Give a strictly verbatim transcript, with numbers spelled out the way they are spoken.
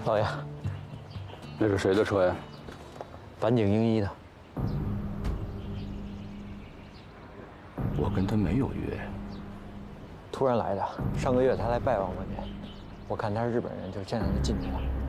老爷， 那是谁的车呀？ 板井英一的。 我跟他没有约。 突然来的，上个月他来拜访我去，我看他是日本人，就见他进去了。